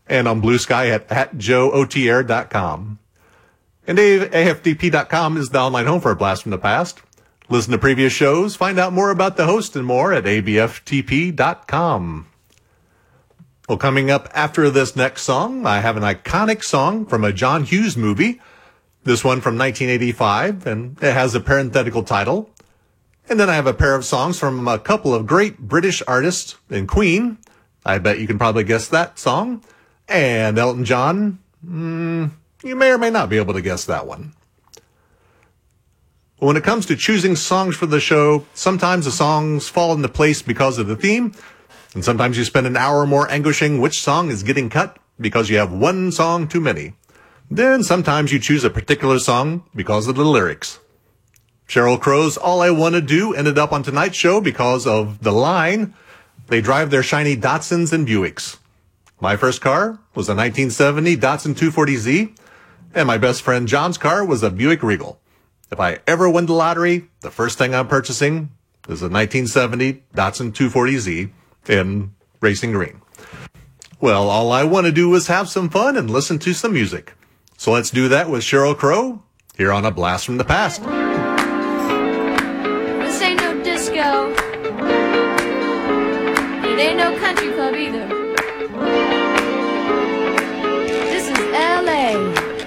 and on Blue Sky at joeotr.com. And AFDP.com is the online home for A Blast from the Past. Listen to previous shows, find out more about the host and more at abftp.com. Well, coming up after this next song, I have an iconic song from a John Hughes movie. This one from 1985, and it has a parenthetical title. And then I have a pair of songs from a couple of great British artists in Queen. I bet you can probably guess that song. And Elton John, you may or may not be able to guess that one. When it comes to choosing songs for the show, sometimes the songs fall into place because of the theme, and sometimes you spend an hour or more anguishing which song is getting cut because you have one song too many. Then sometimes you choose a particular song because of the lyrics. Sheryl Crow's All I Want to Do ended up on tonight's show because of the line, they drive their shiny Datsuns and Buicks. My first car was a 1970 Datsun 240Z, and my best friend John's car was a Buick Regal. If I ever win the lottery, the first thing I'm purchasing is a 1970 Datsun 240Z in Racing Green. Well, all I want to do is have some fun and listen to some music. So let's do that with Sheryl Crow here on A Blast from the Past. This ain't no disco. It ain't no country club either.